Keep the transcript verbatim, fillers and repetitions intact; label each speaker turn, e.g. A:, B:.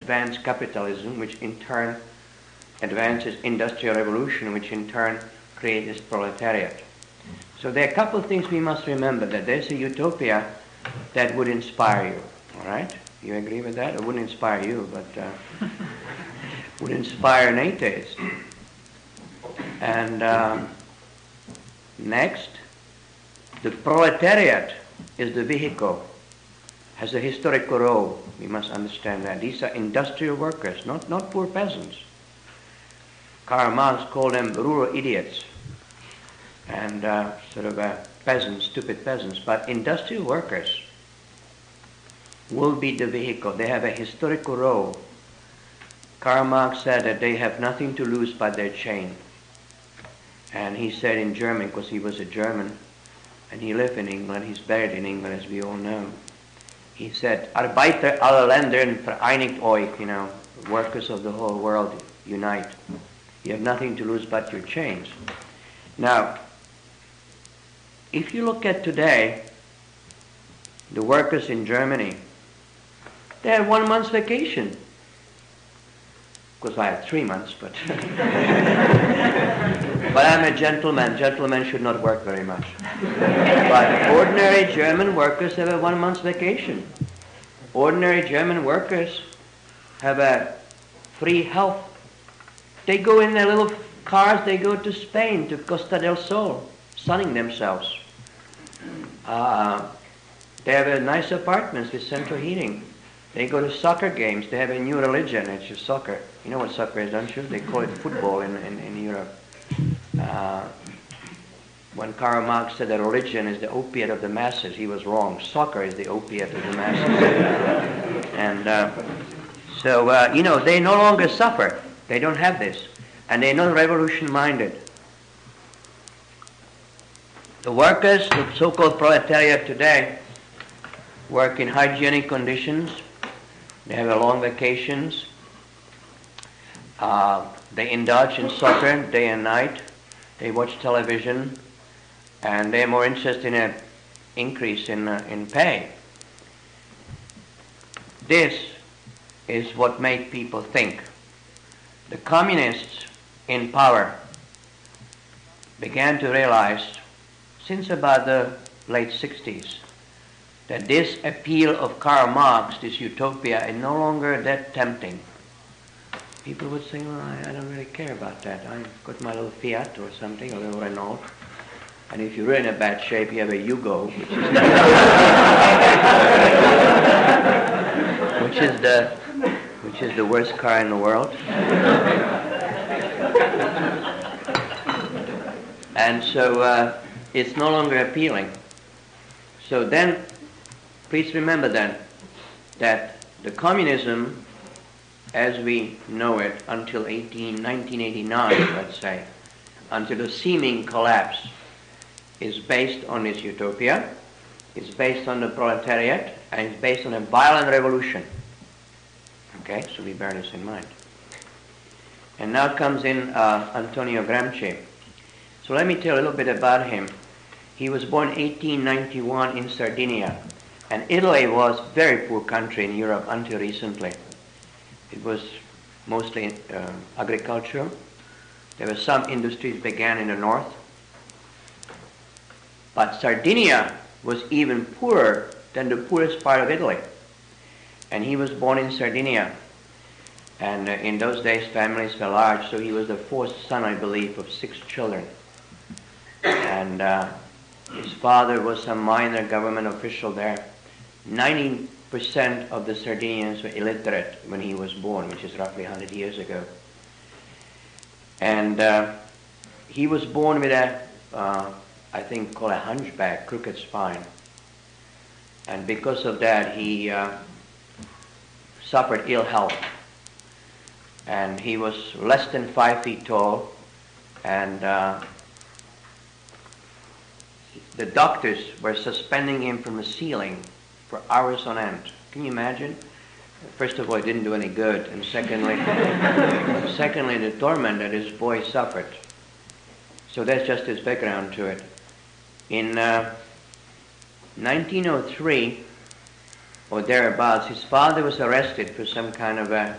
A: advance capitalism, which in turn advances industrial revolution, which in turn creates this proletariat. So there are a couple of things we must remember, that there's a utopia that would inspire you, all right? You agree with that? It wouldn't inspire you, but uh, would inspire an atheist. And uh, next, the proletariat is the vehicle, has a historical role. We must understand that. These are industrial workers, not, not poor peasants. Karl Marx called them rural idiots and uh, sort of uh, peasants, stupid peasants. But industrial workers will be the vehicle. They have a historical role. Karl Marx said that they have nothing to lose but their chain. And he said in German, because he was a German, and he lived in England, he's buried in England, as we all know. He said, Arbeiter aller Länder vereinigt euch, you know, workers of the whole world, unite. You have nothing to lose but your chains. Now, if you look at today, the workers in Germany, they have one month's vacation. Of course, I have three months, but but I'm a gentleman. Gentlemen should not work very much. But ordinary German workers have a one month's vacation. Ordinary German workers have a free health. They go in their little cars, they go to Spain, to Costa del Sol, sunning themselves. Uh, they have a nice apartments with central heating. They go to soccer games. They have a new religion. It's just soccer. You know what soccer is, don't you? They call it football in, in, in Europe. Uh, when Karl Marx said that religion is the opiate of the masses, he was wrong. Soccer is the opiate of the masses. and uh, so, uh, you know, they no longer suffer. They don't have this. And they're not revolution-minded. The workers, the so-called proletariat today, work in hygienic conditions. They have a long vacations. Uh, they indulge in soccer day and night. They watch television, and they're more interested in an increase in uh, in pay. This is what made people think. The communists in power began to realize, since about the late sixties, that this appeal of Karl Marx, this utopia, is no longer that tempting. People would say, well, I, I don't really care about that. I've got my little Fiat or something, a little Renault. And if you're really in a bad shape, you have a Yugo, which is, which is the which is the worst car in the world. And so uh, it's no longer appealing. So then, please remember then that the communism, as we know it until nineteen eighty-nine, let's say, until the seeming collapse, is based on this utopia, it's based on the proletariat, and it's based on a violent revolution. Okay, so we bear this in mind. And now comes in uh, Antonio Gramsci. So let me tell you a little bit about him. He was born eighteen ninety-one in Sardinia, and Italy was a very poor country in Europe until recently. It was mostly uh, agricultural. There were some industries began in the north. But Sardinia was even poorer than the poorest part of Italy. And he was born in Sardinia. And uh, in those days, families were large, so he was the fourth son, I believe, of six children. And uh, his father was some minor government official there. ninety percent of the Sardinians were illiterate when he was born, which is roughly one hundred years ago. And uh, he was born with a, uh, I think, called a hunchback, crooked spine. And because of that, he uh, suffered ill health. And he was less than five feet tall, and uh, the doctors were suspending him from the ceiling for hours on end. Can you imagine? First of all, it didn't do any good, and secondly, secondly, the torment that his boy suffered. So that's just his background to it. In uh, nineteen oh three, or thereabouts, his father was arrested for some kind of a